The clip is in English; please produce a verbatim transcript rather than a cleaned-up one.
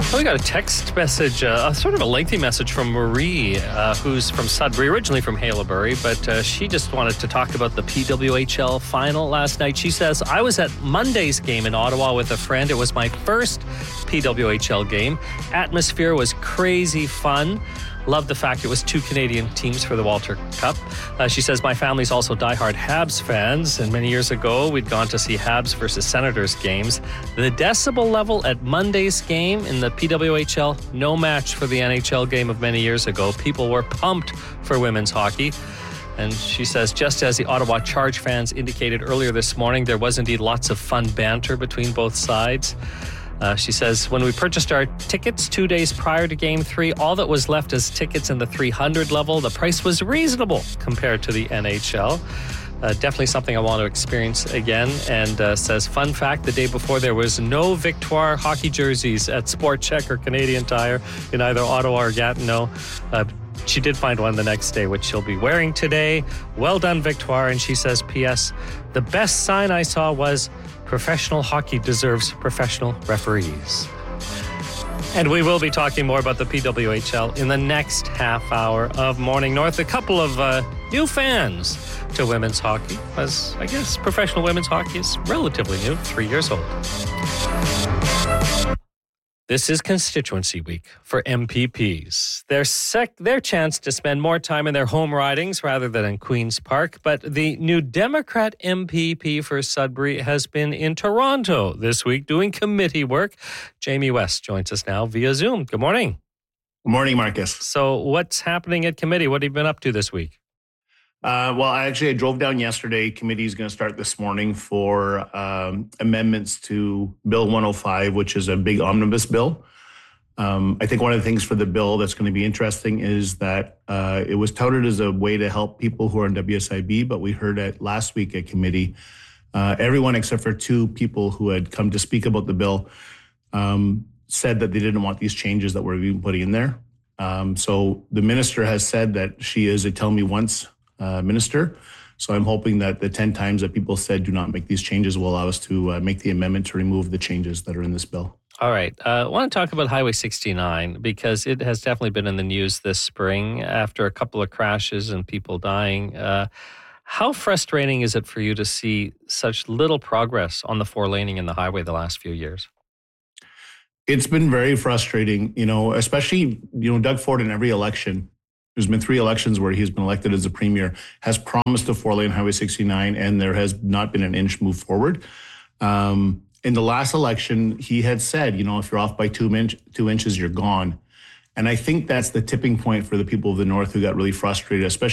We got a text message, uh, sort of a lengthy message from Marie, uh, who's from Sudbury, originally from Haileybury, but uh, she just wanted to talk about the P W H L final last night. She says, I was at Monday's game in Ottawa with a friend. It was my first P W H L game. Atmosphere was crazy fun. Loved the fact it was two Canadian teams for the Walter Cup. Uh, she says, my family's also diehard Habs fans, and many years ago, we'd gone to see Habs versus Senators games. The decibel level at Monday's game in the P W H L, no match for the N H L game of many years ago. People were pumped for women's hockey. And she says, just as the Ottawa Charge fans indicated earlier this morning, there was indeed lots of fun banter between both sides. Uh, she says, when we purchased our tickets two days prior to Game three, all that was left as tickets in the three hundred level. The price was reasonable compared to the N H L. Uh, definitely something I want to experience again. And uh, says, fun fact, the day before there was no Victoire hockey jerseys at Sport Chek or Canadian Tire in either Ottawa or Gatineau. Uh, she did find one the next day, which she'll be wearing today. Well done, Victoire. And she says, P S, the best sign I saw was, professional hockey deserves professional referees. And we will be talking more about the P W H L in the next half hour of Morning North. A couple of uh, new fans to women's hockey, as I guess professional women's hockey is relatively new, three years old. This is constituency week for M P Ps. Their sec- their chance to spend more time in their home ridings rather than in Queen's Park. But the new Democrat M P P for Sudbury has been in Toronto this week doing committee work. Jamie West joins us now via Zoom. Good morning. Good morning, Marcus. So what's happening at committee? What have you been up to this week? Uh, well, I actually I drove down yesterday. Committee is going to start this morning for um, amendments to Bill one oh five, which is a big omnibus bill. Um, I think one of the things for the bill that's going to be interesting is that uh, it was touted as a way to help people who are in W S I B, but we heard it last week at committee. Uh, everyone except for two people who had come to speak about the bill um, said that they didn't want these changes that we're even putting in there. Um, so the minister has said that she is a tell me once Uh, minister. So I'm hoping that the ten times that people said do not make these changes will allow us to uh, make the amendment to remove the changes that are in this bill. All right. Uh, I want to talk about Highway sixty-nine because it has definitely been in the news this spring after a couple of crashes and people dying. Uh, how frustrating is it for you to see such little progress on the four laning in the highway the last few years? It's been very frustrating, you know, especially, you know, Doug Ford in every election. There's been three elections where he's been elected as a premier, has promised a four-lane Highway sixty-nine, and there has not been an inch move forward. Um, in the last election, he had said, you know, if you're off by two, inch, two inches, you're gone. And I think that's the tipping point for the people of the North who got really frustrated, especially